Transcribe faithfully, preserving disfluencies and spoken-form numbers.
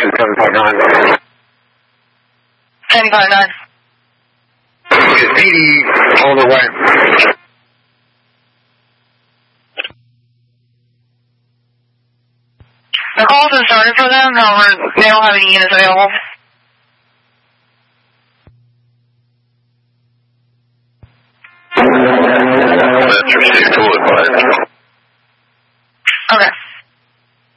Station seven five nine. seven five nine. P D on the way. The calls have started for them, however, they don't have any units available. That's received to advise.